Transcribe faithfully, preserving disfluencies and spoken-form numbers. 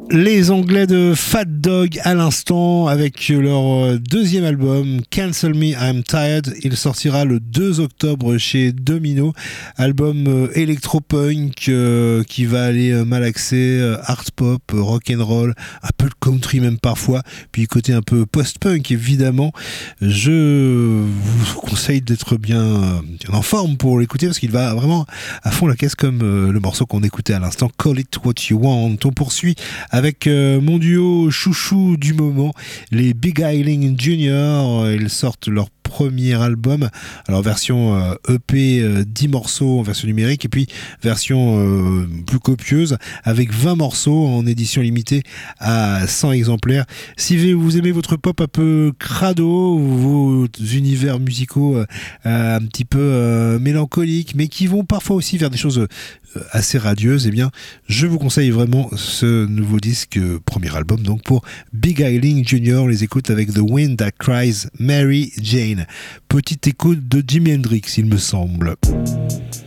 Les Anglais de Fat Dog à l'instant avec leur deuxième album Cancel Me I'm Tired. Il sortira le deux octobre chez Domino. Album électropunk euh, qui va aller malaxer art pop, rock and roll, un peu de country même parfois, puis côté un peu post-punk évidemment. Je vous conseille d'être bien, bien en forme pour l'écouter parce qu'il va vraiment à fond la caisse comme euh, le morceau qu'on écoutait à l'instant, Call It What You Want. On poursuit avec euh, mon duo chouchou du moment, les Beguiling Junior. Ils sortent leur premier album, alors version euh, E P, euh, dix morceaux en version numérique et puis version euh, plus copieuse avec vingt morceaux en édition limitée à cent exemplaires. Si vous aimez votre pop un peu crado, vos univers musicaux euh, un petit peu euh, mélancoliques mais qui vont parfois aussi vers des choses euh, assez radieuses, eh bien je vous conseille vraiment ce nouveau disque, euh, premier album donc pour Beguiling Junior. On les écoute avec The Wind That Cries Mary Jane. Petite écoute de Jimi Hendrix, il me semble.